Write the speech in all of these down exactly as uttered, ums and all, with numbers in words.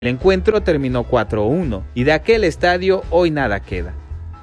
El encuentro terminó cuatro a uno y de aquel estadio hoy nada queda.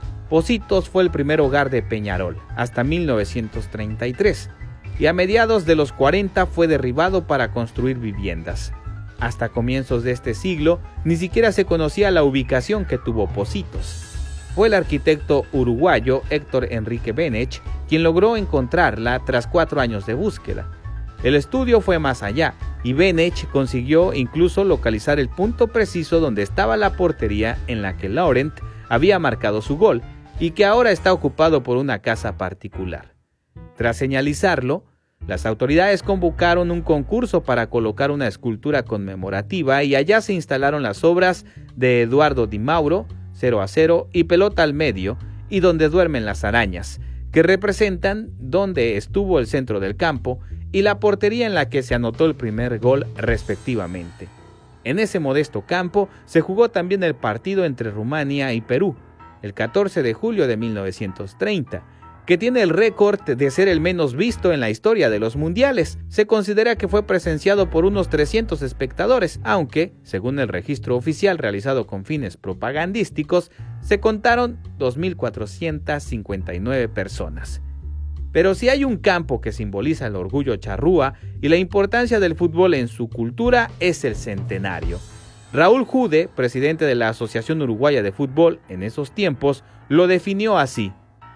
Pocitos fue el primer hogar de Peñarol hasta mil novecientos treinta y tres y a mediados de los cuarenta fue derribado para construir viviendas. Hasta comienzos de este siglo ni siquiera se conocía la ubicación que tuvo Pocitos. Fue el arquitecto uruguayo Héctor Enrique Benech quien logró encontrarla tras cuatro años de búsqueda. El estudio fue más allá y Benech consiguió incluso localizar el punto preciso donde estaba la portería en la que Laurent había marcado su gol y que ahora está ocupado por una casa particular. Tras señalizarlo, las autoridades convocaron un concurso para colocar una escultura conmemorativa y allá se instalaron las obras de Eduardo Di Mauro, cero a cero y Pelota al medio y Donde duermen las arañas, que representan donde estuvo el centro del campo y la portería en la que se anotó el primer gol respectivamente. En ese modesto campo se jugó también el partido entre Rumania y Perú, el catorce de julio de mil novecientos treinta, que tiene el récord de ser el menos visto en la historia de los mundiales. Se considera que fue presenciado por unos trescientos espectadores, aunque, según el registro oficial realizado con fines propagandísticos, se contaron dos mil cuatrocientas cincuenta y nueve personas. Pero si hay un campo que simboliza el orgullo charrúa y la importancia del fútbol en su cultura es el Centenario. Raúl Jude, presidente de la Asociación Uruguaya de Fútbol en esos tiempos, lo definió así: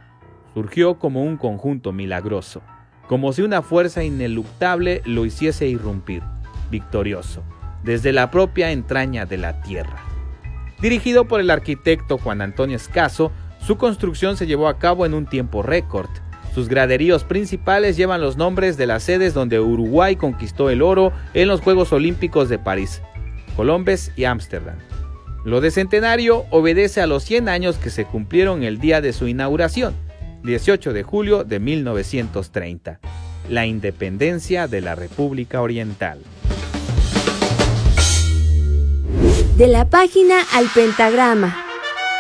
surgió como un conjunto milagroso, como si una fuerza ineluctable lo hiciese irrumpir, victorioso, desde la propia entraña de la tierra. Dirigido por el arquitecto Juan Antonio Escaso, su construcción se llevó a cabo en un tiempo récord. Sus graderíos principales llevan los nombres de las sedes donde Uruguay conquistó el oro en los Juegos Olímpicos de París, Colombes y Ámsterdam. Lo de Centenario obedece a los cien años que se cumplieron el día de su inauguración, dieciocho de julio de mil novecientos treinta, la independencia de la República Oriental. De la página al pentagrama.